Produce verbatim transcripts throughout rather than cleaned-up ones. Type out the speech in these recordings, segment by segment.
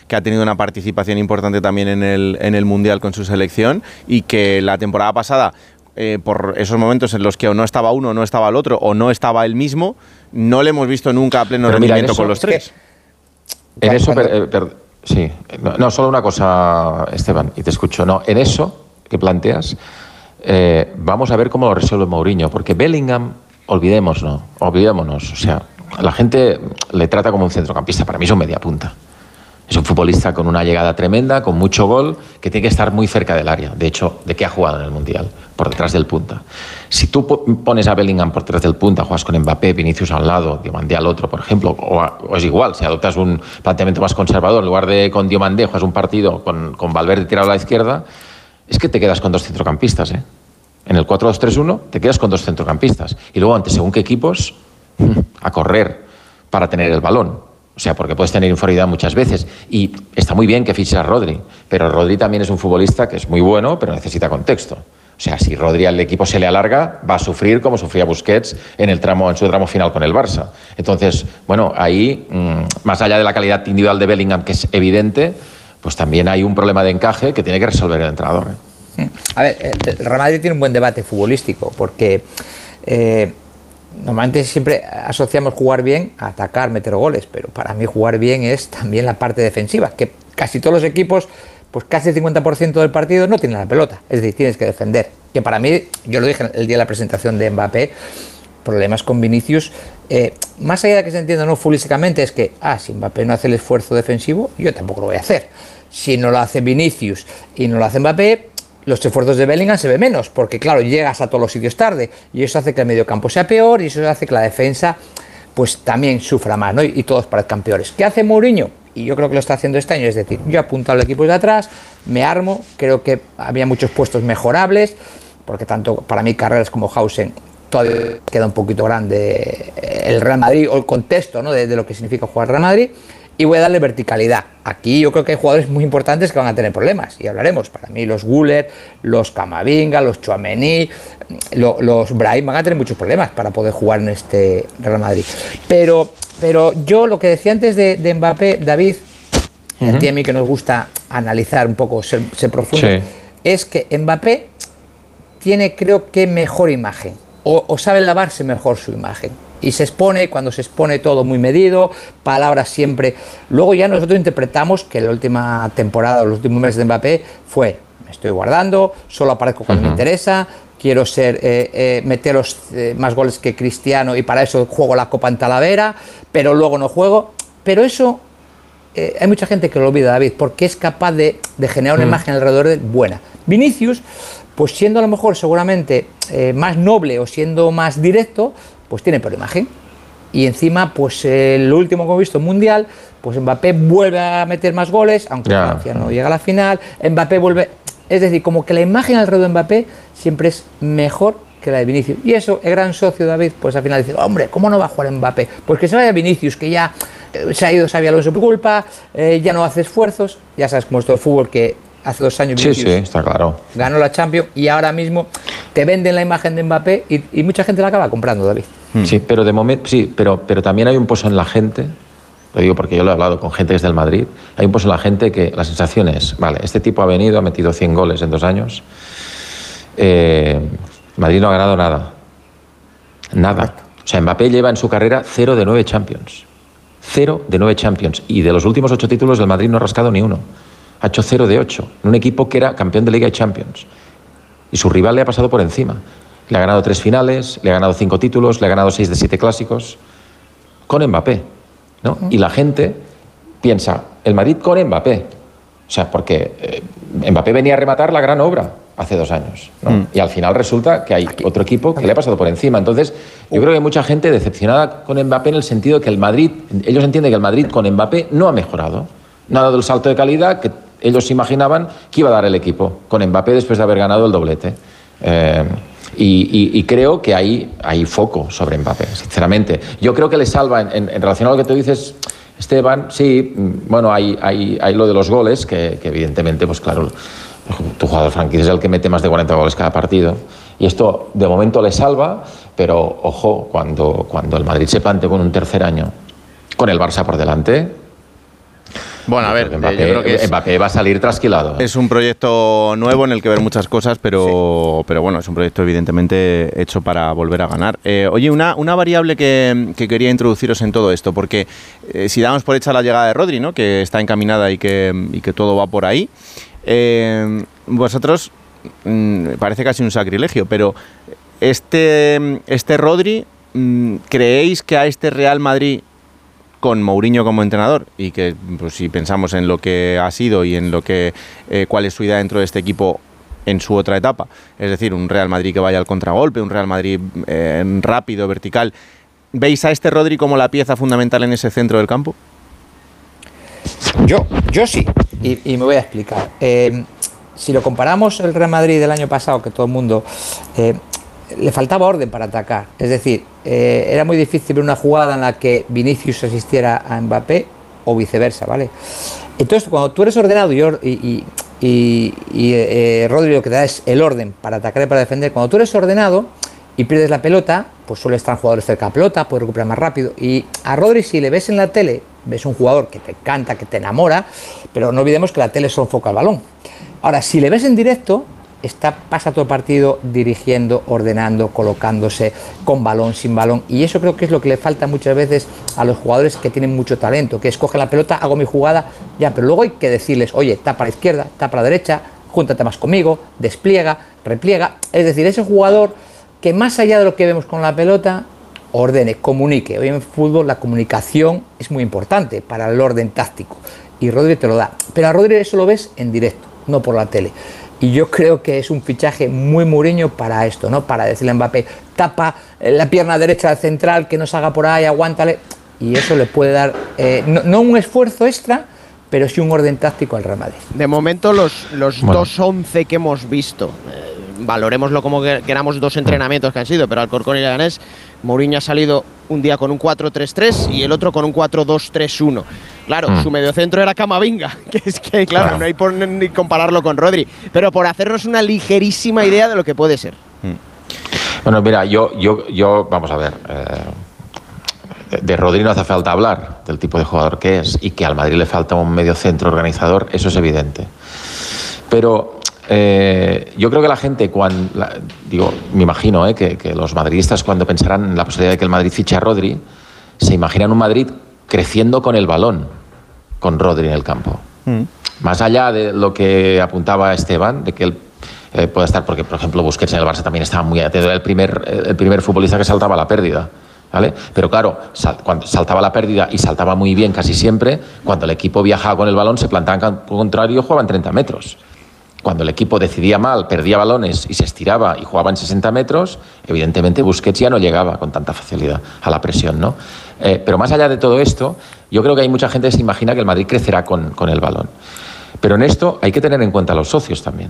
que ha tenido una participación importante también en el, en el Mundial con su selección y que la temporada pasada, eh, por esos momentos en los que o no estaba uno o no estaba el otro o no estaba el mismo, no le hemos visto nunca a pleno rendimiento con los tres. En eso, per, per, sí, no, no, solo una cosa, Esteban, y te escucho, no, en eso que planteas, eh, vamos a ver cómo lo resuelve Mourinho, porque Bellingham, olvidémonos, olvidémonos, o sea, la gente le trata como un centrocampista, para mí es un media punta. Es un futbolista con una llegada tremenda, con mucho gol, que tiene que estar muy cerca del área. De hecho, ¿de qué ha jugado en el Mundial? Por detrás del punta. Si tú pones a Bellingham por detrás del punta, juegas con Mbappé, Vinicius a un lado, Diomandé al otro, por ejemplo, o, a, o es igual, si adoptas un planteamiento más conservador, en lugar de con Diomandé juegas un partido con, con Valverde tirado a la izquierda, es que te quedas con dos centrocampistas, ¿eh? En el cuatro dos tres uno te quedas con dos centrocampistas. Y luego, ante según qué equipos, a correr para tener el balón. O sea, porque puedes tener inferioridad muchas veces. Y está muy bien que fiches a Rodri, pero Rodri también es un futbolista que es muy bueno, pero necesita contexto. O sea, si Rodri al equipo se le alarga, va a sufrir como sufría Busquets en el tramo, en su tramo final con el Barça. Entonces, bueno, ahí, mmm, más allá de la calidad individual de Bellingham, que es evidente, pues también hay un problema de encaje que tiene que resolver el entrenador, ¿eh? A ver, el Real Madrid tiene un buen debate futbolístico, porque Eh, normalmente siempre asociamos jugar bien a atacar, meter goles, pero para mí jugar bien es también la parte defensiva, que casi todos los equipos, pues casi el cincuenta por ciento del partido no tienen la pelota, es decir, tienes que defender. Que para mí, yo lo dije el día de la presentación de Mbappé, problemas con Vinicius, eh, más allá de que se entienda no futbolísticamente, es que, ah, si Mbappé no hace el esfuerzo defensivo, yo tampoco lo voy a hacer. Si no lo hace Vinicius y no lo hace Mbappé, los esfuerzos de Bellingham se ve menos, porque claro, llegas a todos los sitios tarde, y eso hace que el mediocampo sea peor, y eso hace que la defensa pues también sufra más, ¿no? Y, y todos parezcan peores. ¿Qué hace Mourinho? Y yo creo que lo está haciendo este año, es decir, yo he apuntado al equipo de atrás, me armo, creo que había muchos puestos mejorables, porque tanto para mí Carreras como Hausen todavía queda un poquito grande el Real Madrid, o el contexto, ¿no?, de, de lo que significa jugar Real Madrid, y voy a darle verticalidad. Aquí yo creo que hay jugadores muy importantes que van a tener problemas, y hablaremos. Para mí los Güler, los Camavinga, los Tchouaméni, lo, los Brahim van a tener muchos problemas para poder jugar en este Real Madrid. Pero, pero yo lo que decía antes de, de Mbappé, David, uh-huh. a ti y a mí que nos gusta analizar un poco, ser, ser profundo, sí. es que Mbappé tiene, creo que, mejor imagen, o, o sabe lavarse mejor su imagen. Y se expone, cuando se expone todo muy medido, palabras siempre. Luego ya nosotros interpretamos que la última temporada, los últimos meses de Mbappé fue, me estoy guardando, solo aparezco cuando uh-huh. me interesa, quiero ser eh, eh, meteros eh, más goles que Cristiano y para eso juego la Copa en Talavera, pero luego no juego. Pero eso, eh, hay mucha gente que lo olvida, David, porque es capaz de, de generar una uh-huh. imagen alrededor de buena. Vinicius, pues siendo a lo mejor seguramente eh, más noble o siendo más directo, pues tiene peor imagen. Y encima, pues eh, el último que hemos visto mundial, pues Mbappé vuelve a meter más goles, aunque yeah. Francia no llega a la final, Mbappé vuelve, es decir, como que la imagen alrededor de Mbappé siempre es mejor que la de Vinicius. Y eso, el gran socio David, pues al final dice, hombre, ¿cómo no va a jugar Mbappé? Pues que se vaya Vinicius, que ya eh, se ha ido Xabi Alonso por culpa, eh, ya no hace esfuerzos, ya sabes cómo es todo el fútbol, que hace dos años sí, sí, está claro. ganó la Champions y ahora mismo te venden la imagen de Mbappé y, y mucha gente la acaba comprando, David. Sí, pero de momento sí, pero, pero también hay un pozo en la gente, lo digo porque yo lo he hablado con gente desde el Madrid, hay un pozo en la gente que la sensación es, vale, este tipo ha venido, ha metido cien goles en dos años, eh, Madrid no ha ganado nada, nada. O sea, Mbappé lleva en su carrera cero de nueve Champions, cero de nueve Champions, y de los últimos ocho títulos del Madrid no ha rascado ni uno. Ha hecho cero de ocho, en un equipo que era campeón de Liga y Champions. Y su rival le ha pasado por encima. Le ha ganado tres finales, le ha ganado cinco títulos, le ha ganado seis de siete clásicos. Con Mbappé, ¿no? Uh-huh. Y la gente piensa, el Madrid con Mbappé. O sea, porque eh, Mbappé venía a rematar la gran obra hace dos años, ¿no? Uh-huh. Y al final resulta que hay otro equipo que le ha pasado por encima. Entonces, yo creo que hay mucha gente decepcionada con Mbappé en el sentido de que el Madrid, ellos entienden que el Madrid con Mbappé no ha mejorado. No ha dado el salto de calidad que ellos imaginaban que iba a dar el equipo con Mbappé después de haber ganado el doblete. Eh, y, y, y creo que hay, hay foco sobre Mbappé, sinceramente. Yo creo que le salva, en, en, en relación a lo que tú dices, Esteban, sí, bueno, hay, hay, hay lo de los goles, que, que evidentemente, pues claro, tu jugador franquicia es el que mete más de cuarenta goles cada partido. Y esto, de momento, le salva, pero, ojo, cuando, cuando el Madrid se plante con un tercer año, con el Barça por delante, Bueno, a ver, Mbappé, yo creo que es, Mbappé va a salir trasquilado. Es un proyecto nuevo en el que ver muchas cosas, pero, sí. pero bueno, es un proyecto evidentemente hecho para volver a ganar. Eh, oye, una, una variable que, que quería introduciros en todo esto, porque eh, si damos por hecha la llegada de Rodri, ¿no?, que está encaminada y que, y que todo va por ahí, eh, vosotros, mmm, parece casi un sacrilegio, pero este, este Rodri, mmm, ¿creéis que a este Real Madrid, con Mourinho como entrenador, y que pues, si pensamos en lo que ha sido y en lo que eh, cuál es su idea dentro de este equipo en su otra etapa, es decir, un Real Madrid que vaya al contragolpe, un Real Madrid eh, rápido, vertical, ¿veis a este Rodri como la pieza fundamental en ese centro del campo? Yo, yo sí, y, y me voy a explicar. Eh, si lo comparamos el Real Madrid del año pasado, que todo el mundo... Eh, le faltaba orden para atacar, es decir, eh, era muy difícil ver una jugada en la que Vinicius asistiera a Mbappé o viceversa, ¿vale? Entonces, cuando tú eres ordenado y, y, y, y eh, Rodri lo que te da es el orden para atacar y para defender, cuando tú eres ordenado y pierdes la pelota, pues suele estar jugadores cerca de la pelota, puedes recuperar más rápido, y a Rodri, si le ves en la tele, ves un jugador que te encanta, que te enamora, pero no olvidemos que la tele solo enfoca el balón. Ahora, si le ves en directo, Está, pasa todo el partido dirigiendo, ordenando, colocándose, con balón, sin balón, y eso creo que es lo que le falta muchas veces a los jugadores que tienen mucho talento, que es coge la pelota, hago mi jugada, ya, pero luego hay que decirles, oye, tapa a la izquierda, tapa a la derecha, júntate más conmigo, despliega, repliega, es decir, ese jugador que más allá de lo que vemos con la pelota, ordene, comunique. Hoy en fútbol la comunicación es muy importante para el orden táctico, y Rodri te lo da, pero a Rodri eso lo ves en directo, no por la tele. Y yo creo que es un fichaje muy Mourinho para esto, ¿no? Para decirle a Mbappé, tapa la pierna derecha del central, que no salga por ahí, aguántale. Y eso le puede dar, eh, no, no un esfuerzo extra, pero sí un orden táctico al Real Madrid. De momento, los, los bueno. dos once que hemos visto, eh, valorémoslo como que queramos dos entrenamientos que han sido, pero Alcorcón y Leganés, Mourinho ha salido un día con un cuatro tres tres y el otro con un cuatro dos tres uno. Claro, mm. su mediocentro era Camavinga, que es que, claro, claro. no hay por ni compararlo con Rodri, pero por hacernos una ligerísima idea de lo que puede ser. Mm. Bueno, mira, yo, yo, yo vamos a ver, eh, de, de Rodri no hace falta hablar del tipo de jugador que es, y que al Madrid le falta un mediocentro organizador, eso es evidente. Pero eh, yo creo que la gente, cuando, la, digo, me imagino eh, que, que los madridistas, cuando pensarán en la posibilidad de que el Madrid fiche a Rodri, se imaginan un Madrid creciendo con el balón, con Rodri en el campo. Mm. Más allá de lo que apuntaba Esteban, de que él eh, pueda estar, porque por ejemplo Busquets en el Barça también estaba muy atento, era el primer, el primer futbolista que saltaba la pérdida, ¿vale? Pero claro, sal, cuando saltaba la pérdida, y saltaba muy bien casi siempre, cuando el equipo viajaba con el balón, se plantaba en campo contrario, jugaba en treinta metros. Cuando el equipo decidía mal, perdía balones y se estiraba y jugaba en sesenta metros, evidentemente Busquets ya no llegaba con tanta facilidad a la presión, ¿no? Eh, pero más allá de todo esto, yo creo que hay mucha gente que se imagina que el Madrid crecerá con, con el balón. Pero en esto hay que tener en cuenta a los socios también.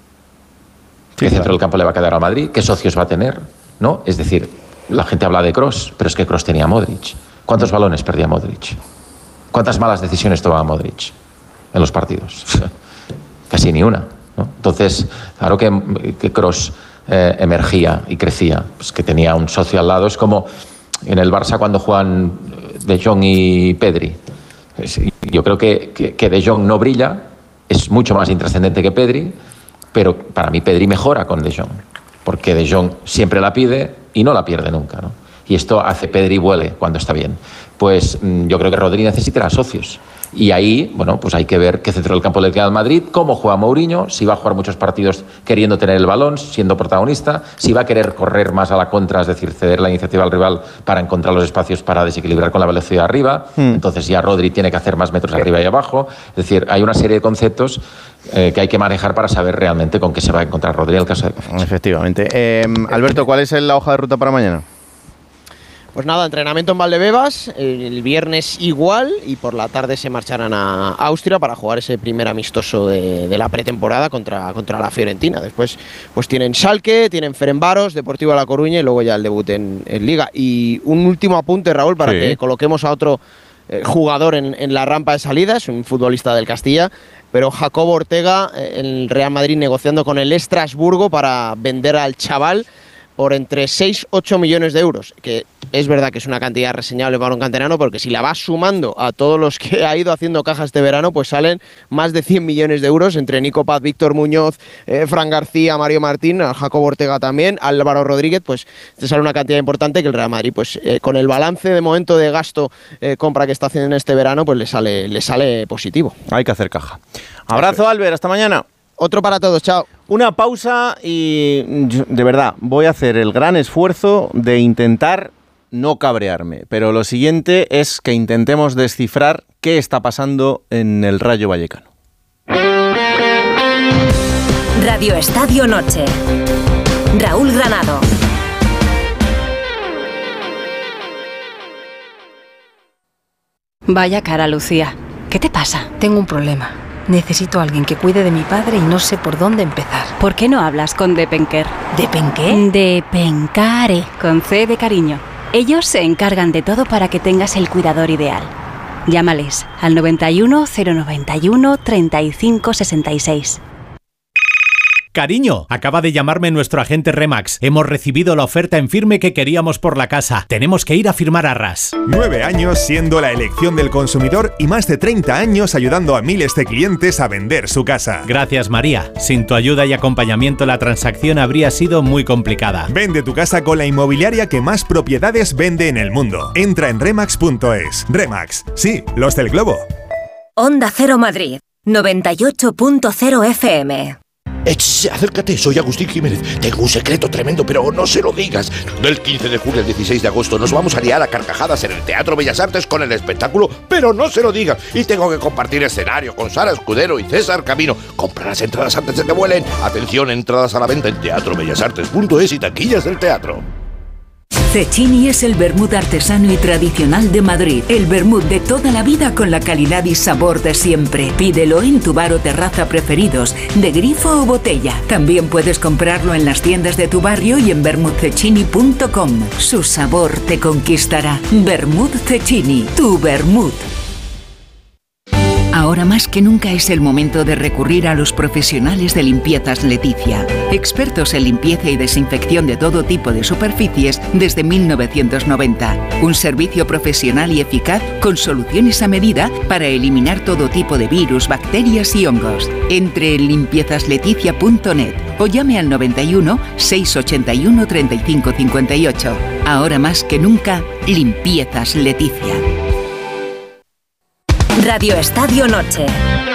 Sí, ¿Qué claro. centro del campo le va a quedar a Madrid? ¿Qué socios va a tener? ¿No? Es decir, la gente habla de Kroos, pero es que Kroos tenía a Modric. ¿Cuántos balones perdía Modric? ¿Cuántas malas decisiones tomaba Modric en los partidos? Casi ni una, ¿no? Entonces, claro que, que Kroos eh, emergía y crecía, pues que tenía un socio al lado. Es como en el Barça cuando juegan De Jong y Pedri. Yo creo que, que, que De Jong no brilla, es mucho más intrascendente que Pedri, pero para mí Pedri mejora con De Jong, porque De Jong siempre la pide y no la pierde nunca, ¿no? Y esto hace Pedri vuele cuando está bien. Pues yo creo que Rodri necesitará socios. Y ahí, bueno, pues hay que ver qué centro del campo le queda al Madrid, cómo juega Mourinho, si va a jugar muchos partidos queriendo tener el balón, siendo protagonista, si va a querer correr más a la contra, es decir, ceder la iniciativa al rival para encontrar los espacios para desequilibrar con la velocidad arriba. Mm. Entonces ya Rodri tiene que hacer más metros arriba y abajo. Es decir, hay una serie de conceptos eh, que hay que manejar para saber realmente con qué se va a encontrar Rodri en el caso de que... Efectivamente. Eh, Alberto, ¿cuál es la hoja de ruta para mañana? Pues nada, entrenamiento en Valdebebas, el viernes igual, y por la tarde se marcharán a Austria para jugar ese primer amistoso de, de la pretemporada contra, contra la Fiorentina. Después pues tienen Schalke, tienen Ferencváros, Deportivo de La Coruña y luego ya el debut en, en Liga. Y un último apunte, Raúl, para sí. que coloquemos a otro eh, jugador en, en la rampa de salida, es un futbolista del Castilla, pero Jacobo Ortega, eh, el Real Madrid negociando con el Estrasburgo para vender al chaval por entre seis a ocho millones de euros, que es verdad que es una cantidad reseñable para un canterano, porque si la vas sumando a todos los que ha ido haciendo caja este verano, pues salen más de cien millones de euros entre Nico Paz, Víctor Muñoz, eh, Fran García, Mario Martín, Jacobo Ortega también, Álvaro Rodríguez, pues te sale una cantidad importante que el Real Madrid, pues eh, con el balance de momento de gasto, eh, compra que está haciendo en este verano, pues le sale, le sale positivo. Hay que hacer caja. Abrazo, Albert, hasta mañana. Otro para todos, chao. Una pausa y de verdad voy a hacer el gran esfuerzo de intentar no cabrearme, pero lo siguiente es que intentemos descifrar qué está pasando en el Rayo Vallecano. Radio Estadio Noche. Raúl Granado. Vaya cara, Lucía. ¿Qué te pasa? Tengo un problema. Necesito a alguien que cuide de mi padre y no sé por dónde empezar. ¿Por qué no hablas con Depenker? ¿Depenqué? Depencare, con C de cariño. Ellos se encargan de todo para que tengas el cuidador ideal. Llámales al noventa y uno, cero noventa y uno, treinta y cinco sesenta y seis. Cariño, acaba de llamarme nuestro agente Remax. Hemos recibido la oferta en firme que queríamos por la casa. Tenemos que ir a firmar arras. Nueve años siendo la elección del consumidor y más de treinta años ayudando a miles de clientes a vender su casa. Gracias, María. Sin tu ayuda y acompañamiento la transacción habría sido muy complicada. Vende tu casa con la inmobiliaria que más propiedades vende en el mundo. Entra en remax punto es. Remax, sí, los del globo. Onda Cero Madrid, noventa y ocho punto cero F M. Ech, acércate, soy Agustín Jiménez. Tengo un secreto tremendo, pero no se lo digas. Del quince de julio al dieciséis de agosto nos vamos a liar a carcajadas en el Teatro Bellas Artes con el espectáculo, pero no se lo digas. Y tengo que compartir escenario con Sara Escudero y César Camino. Compra las entradas antes de que vuelen. Atención, entradas a la venta en teatro bellas artes punto es y taquillas del teatro. Cecchini es el vermut artesano y tradicional de Madrid. El vermut de toda la vida con la calidad y sabor de siempre. Pídelo en tu bar o terraza preferidos, de grifo o botella. También puedes comprarlo en las tiendas de tu barrio y en vermut cecchini punto com. Su sabor te conquistará. Vermut Cecchini, tu vermut. Ahora más que nunca es el momento de recurrir a los profesionales de Limpiezas Leticia, expertos en limpieza y desinfección de todo tipo de superficies desde mil novecientos noventa. Un servicio profesional y eficaz con soluciones a medida para eliminar todo tipo de virus, bacterias y hongos. Entre en limpiezas leticia punto net o llame al noventa y uno, seiscientos ochenta y uno, treinta y cinco cincuenta y ocho. Ahora más que nunca, Limpiezas Leticia. Radio Estadio Noche.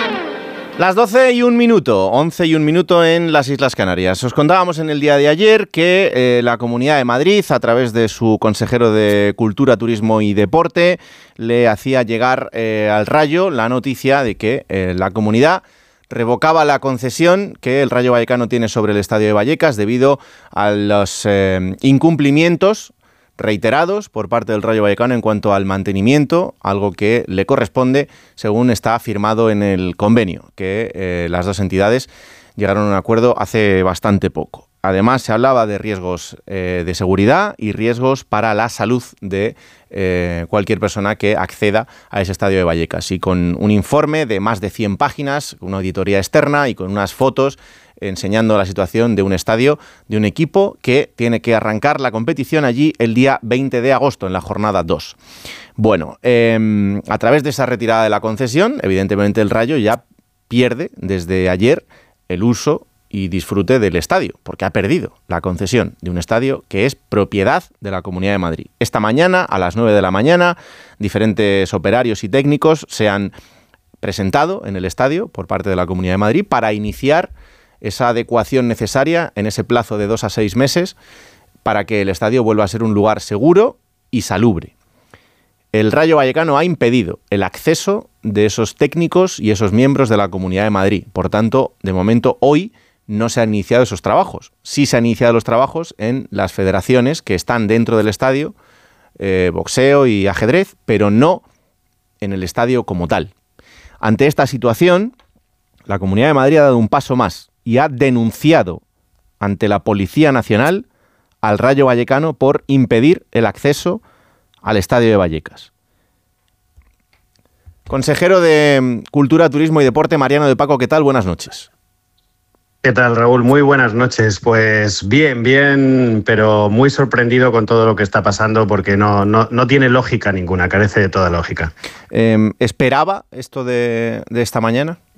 Las doce y un minuto, once y un minuto en las Islas Canarias. Os contábamos en el día de ayer que eh, la Comunidad de Madrid, a través de su consejero de Cultura, Turismo y Deporte, le hacía llegar eh, al Rayo la noticia de que eh, la comunidad revocaba la concesión que el Rayo Vallecano tiene sobre el Estadio de Vallecas debido a los eh, incumplimientos reiterados por parte del Rayo Vallecano en cuanto al mantenimiento, algo que le corresponde según está firmado en el convenio, que eh, las dos entidades llegaron a un acuerdo hace bastante poco. Además, se hablaba de riesgos eh, de seguridad y riesgos para la salud de eh, cualquier persona que acceda a ese estadio de Vallecas. Y con un informe de más de cien páginas, una auditoría externa y con unas fotos enseñando la situación de un estadio, de un equipo que tiene que arrancar la competición allí el día veinte de agosto, en la jornada dos. Bueno, eh, a través de esa retirada de la concesión, evidentemente el Rayo ya pierde desde ayer el uso y disfrute del estadio, porque ha perdido la concesión de un estadio que es propiedad de la Comunidad de Madrid. Esta mañana, a las nueve de la mañana, diferentes operarios y técnicos se han presentado en el estadio por parte de la Comunidad de Madrid para iniciar esa adecuación necesaria en ese plazo de dos a seis meses para que el estadio vuelva a ser un lugar seguro y salubre. El Rayo Vallecano ha impedido el acceso de esos técnicos y esos miembros de la Comunidad de Madrid. Por tanto, de momento, hoy no se han iniciado esos trabajos. Sí se han iniciado los trabajos en las federaciones que están dentro del estadio, eh, boxeo y ajedrez, pero no en el estadio como tal. Ante esta situación, la Comunidad de Madrid ha dado un paso más y ha denunciado ante la Policía Nacional al Rayo Vallecano por impedir el acceso al Estadio de Vallecas. Consejero de Cultura, Turismo y Deporte, Mariano de Paco, ¿qué tal? Buenas noches. ¿Qué tal, Raúl? Muy buenas noches. Pues bien, bien, pero muy sorprendido con todo lo que está pasando porque no, no, no tiene lógica ninguna, carece de toda lógica. Eh, ¿Esperaba esto de, de esta mañana?